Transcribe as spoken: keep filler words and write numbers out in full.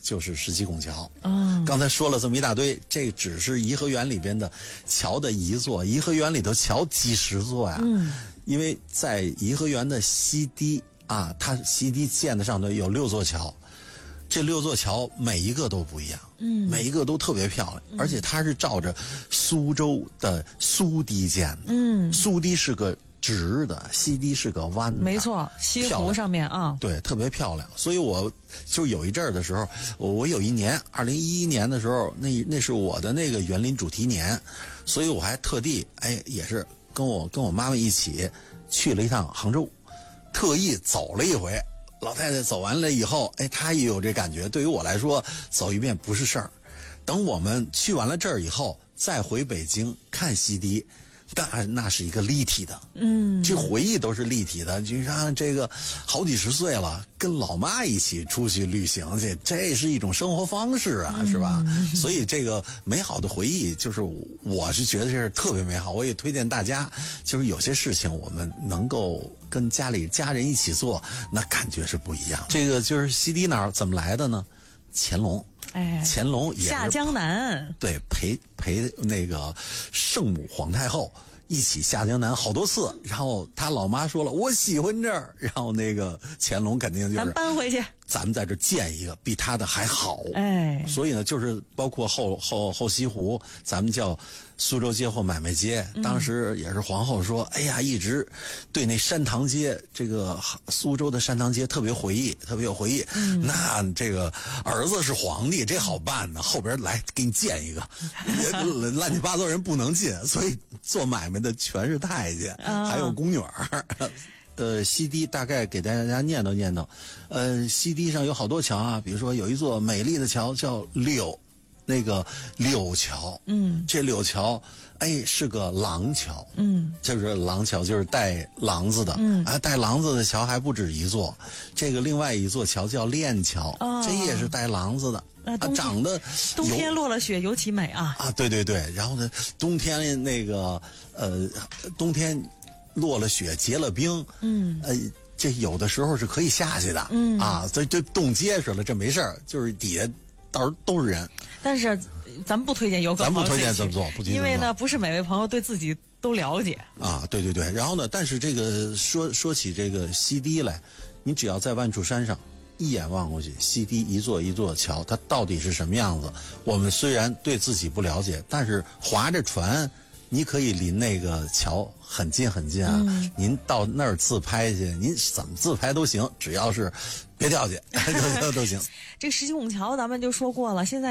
就是石岐拱桥。 嗯， 刚才说了这么一大堆，这只是颐和园里边的桥的一座，颐和园里头桥几十座呀。 嗯， 因为在颐和园的西堤啊，它西堤建的上头有六座桥，这六座桥每一个都不一样， 嗯， 每一个都特别漂亮，而且它是照着苏州的苏堤建的。 嗯， 苏堤是个直的，西堤是个弯的， 没错，西湖上面啊， 对，特别漂亮。所以我就有一阵儿的时候，我我有一年二零一一年的时候，那那是我的那个园林主题年，所以我还特地哎也是跟我跟我妈妈一起去了一趟杭州，特意走了一回。老太太走完了以后，哎，她也有这感觉。对于我来说，走一遍不是事儿。等我们去完了这儿以后，再回北京看西堤。那那是一个立体的， 嗯， 这回忆都是立体的。就像这个好几十岁了，跟老妈一起出去旅行去，这是一种生活方式啊，嗯、是吧？所以这个美好的回忆，就是我是觉得这是特别美好。我也推荐大家，就是有些事情我们能够跟家里家人一起做，那感觉是不一样。这个就是西堤哪儿怎么来的呢？乾隆。 哎， 乾隆也是下江南， 对，陪陪那个圣母皇太后一起下江南好多次，然后他老妈说了我喜欢这儿，然后那个乾隆肯定就是咱搬回去， 咱们在这建一个比他的还好。 哎， 所以呢，就是包括后后后西湖，咱们叫苏州街或买卖街，当时也是皇后说，哎呀，一直对那山塘街，这个苏州的山塘街特别回忆，特别有回忆。嗯、那这个儿子是皇帝，这好办呢，后边来给你建一个，乱七八糟人不能进，所以做买卖的全是太监，啊、还有宫女儿。呃，西堤大概给大家念叨念叨，呃，西堤上有好多桥啊，比如说有一座美丽的桥叫柳，那个柳桥，嗯，这柳桥，哎，是个廊桥，嗯，就是廊桥，就是带廊子的，嗯，啊，带廊子的桥还不止一座，这个另外一座桥叫链桥，哦、这也是带廊子的。啊，长得冬天落了雪尤其美啊！ 啊，对对对，然后呢，冬天那个呃，冬天落了雪结了冰，嗯，呃，这有的时候是可以下去的，嗯啊，这这冻结实了，这没事儿，就是底下到时候都是人。 但是咱们不推荐游客， 咱不推荐这么做，不推荐因为呢，不是每位朋友对自己都了解啊。对对对，然后呢，但是这个说说起这个西堤来，你只要在万处山上。一眼望过去，西堤一座一座桥，它到底是什么样子？我们虽然对自己不了解，但是划着船，你可以离那个桥很近很近啊。嗯、您到那儿自拍去，您怎么自拍都行，只要是别掉下都都行。 这个石岐拱桥咱们就说过了，现在。